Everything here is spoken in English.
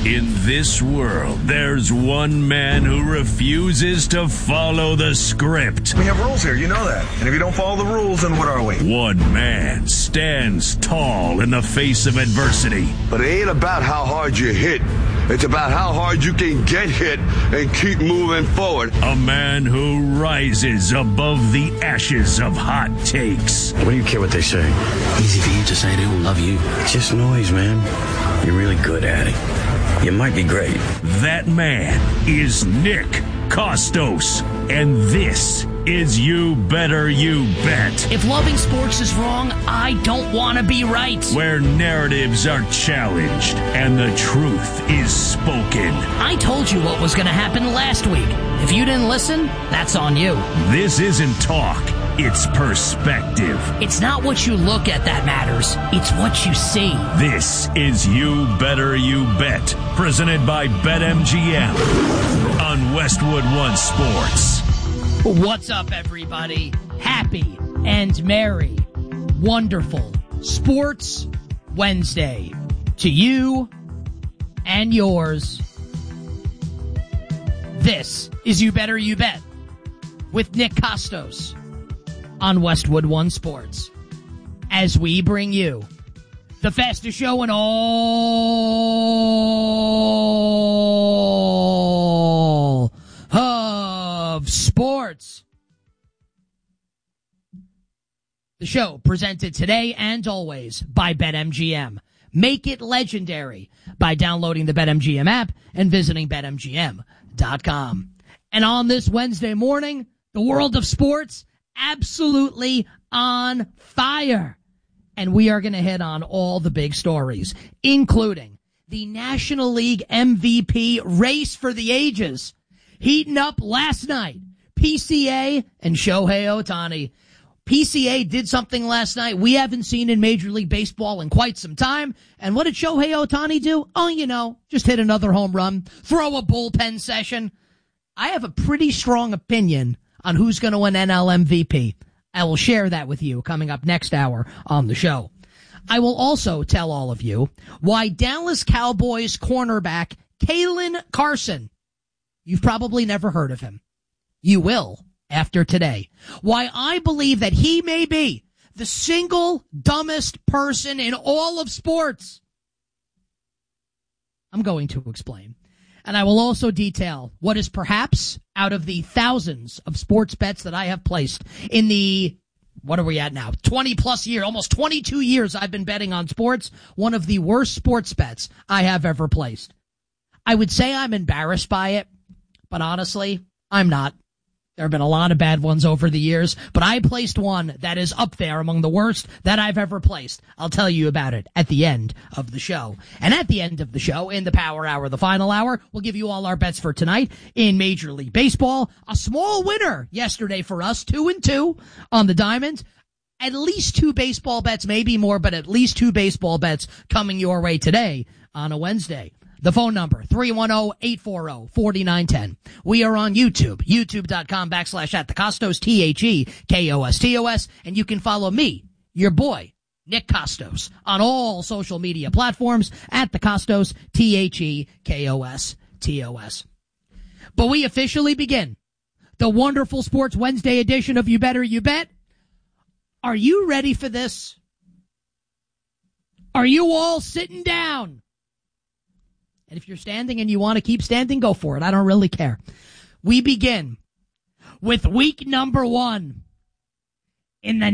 In this world, there's one man who refuses to follow the script. We have rules here, you know that. And if you don't follow the rules, then what are we? One man stands tall in the face of adversity. But it ain't about how hard you hit. It's about how hard you can get hit and keep moving forward. A man who rises above the ashes of hot takes. What do you care what they say? Easy for you to say they don't love you. It's just noise, man. You're really good at it. You might be great. That man is Nick Kostos. And this is You Better You Bet. If loving sports is wrong, I don't want to be right. Where narratives are challenged and the truth is spoken. I told you what was going to happen last week. If you didn't listen, that's on you. This isn't talk. It's perspective. It's not what you look at that matters. It's what you see. This is You Better You Bet, presented by BetMGM on Westwood One Sports. What's up, everybody? Happy and merry, wonderful Sports Wednesday to you and yours. This is You Better You Bet with Nick Kostos on Westwood One Sports, as we bring you the fastest show in all of sports. The show presented today and always by BetMGM. Make it legendary by downloading the BetMGM app and visiting BetMGM.com. And on this Wednesday morning, the world of sports absolutely on fire. And we are going to hit on all the big stories, including the National League MVP race for the ages, heating up last night. PCA and Shohei Ohtani. PCA did something last night we haven't seen in Major League Baseball in quite some time. And what did Shohei Ohtani do? Oh, you know, just hit another home run, throw a bullpen session. I have a pretty strong opinion on who's going to win NL MVP. I will share that with you coming up next hour on the show. I will also tell all of you why Dallas Cowboys cornerback Kalen Carson, you've probably never heard of him. You will after today. Why I believe that he may be the single dumbest person in all of sports. I'm going to explain. And I will also detail what is perhaps, out of the thousands of sports bets that I have placed in the, what are we at now, 20-plus years, almost 22 years I've been betting on sports, one of the worst sports bets I have ever placed. I would say I'm embarrassed by it, but honestly, I'm not. There have been a lot of bad ones over the years, but I placed one that is up there among the worst that I've ever placed. I'll tell you about it at the end of the show. And at the end of the show, in the Power Hour, the final hour, we'll give you all our bets for tonight in Major League Baseball. A small winner yesterday for us, 2-2 on the Diamond. At least 2 baseball bets, maybe more, but at least 2 baseball bets coming your way today on a Wednesday. The phone number, 310-840-4910. We are on YouTube, youtube.com/@thekostos, TheKostos. And you can follow me, your boy, Nick Kostos, on all social media platforms at the Kostos, TheKostos. But we officially begin the wonderful Sports Wednesday edition of You Better You Bet. Are you ready for this? Are you all sitting down? And if you're standing and you want to keep standing, go for it. I don't really care. We begin with week number 1 in the